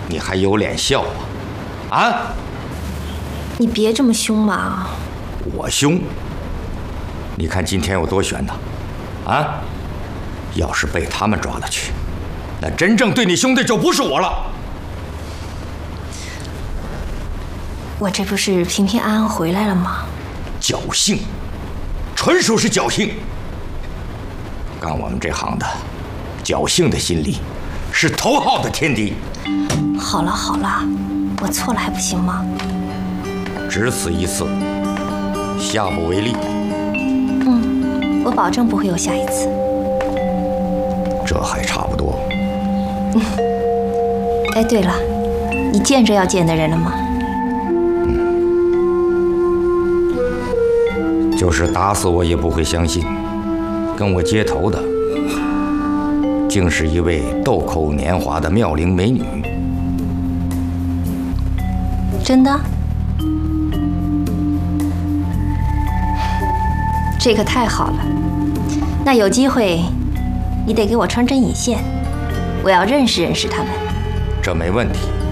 你还有脸笑啊？啊？ 你别这么凶嘛！ 我凶？你看今天有多悬呐！啊！要是被他们抓了去，那真正对你凶的就不是我了。 我这不是平平安安回来了吗？ 侥幸，纯属是侥幸。干我们这行的，侥幸的心理是头号的天敌。 好了好了，我错了还不行吗？ 只此一次，下不为例。 我保证不会有下一次。 这还差不多。 哎，对了，你见着要见的人了吗？ 就是打死我也不会相信，跟我接头的，竟是一位豆蔻年华的妙龄美女。 真的？这可太好了，那有机会，你得给我穿针引线，我要认识认识他们。 这没问题。